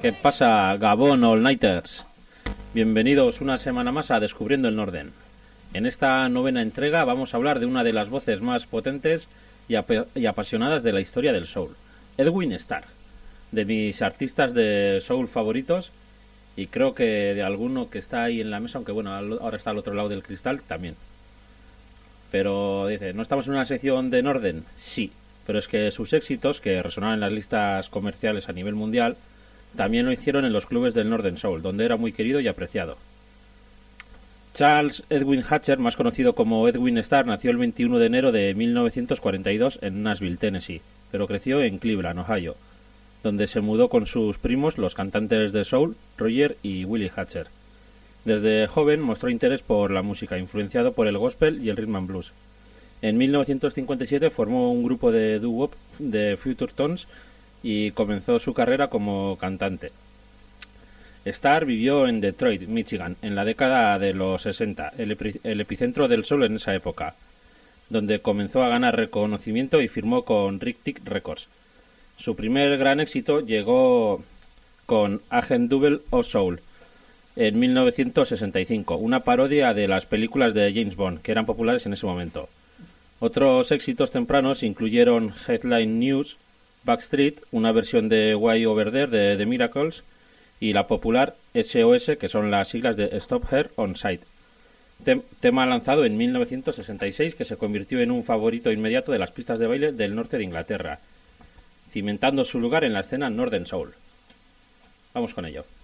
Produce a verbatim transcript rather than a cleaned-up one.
¿Qué pasa, Gabón All Nighters? Bienvenidos una semana más a Descubriendo el Norden. En esta novena entrega vamos a hablar de una de las voces más potentes y, ap- y apasionadas de la historia del soul, Edwin Starr, de mis artistas de soul favoritos y creo que de alguno que está ahí en la mesa, aunque bueno, ahora está al otro lado del cristal también. Pero dice, ¿no estamos en una sección de Norden? Sí, pero es que sus éxitos, que resonaban en las listas comerciales a nivel mundial, también lo hicieron en los clubes del Northern Soul, donde era muy querido y apreciado. Charles Edwin Hatcher, más conocido como Edwin Starr, nació el veintiuno de enero de mil novecientos cuarenta y dos en Nashville, Tennessee, pero creció en Cleveland, Ohio, donde se mudó con sus primos, los cantantes de soul, Roger y Willie Hatcher. Desde joven mostró interés por la música, influenciado por el gospel y el rhythm and blues. En mil novecientos cincuenta y siete formó un grupo de doo-wop de Future Tones y comenzó su carrera como cantante. Starr vivió en Detroit, Michigan, en la década de los sesenta, el, epi- el epicentro del soul en esa época, donde comenzó a ganar reconocimiento y firmó con Rick Tick Records. Su primer gran éxito llegó con Agent Double O Soul en mil novecientos sesenta y cinco, una parodia de las películas de James Bond, que eran populares en ese momento. Otros éxitos tempranos incluyeron Headline News, Backstreet, una versión de Way Over There de The Miracles, y la popular S O S, que son las siglas de Stop Her On Sight, Tem- tema lanzado en mil novecientos sesenta y seis que se convirtió en un favorito inmediato de las pistas de baile del norte de Inglaterra, cimentando su lugar en la escena Northern Soul. Vamos con ello.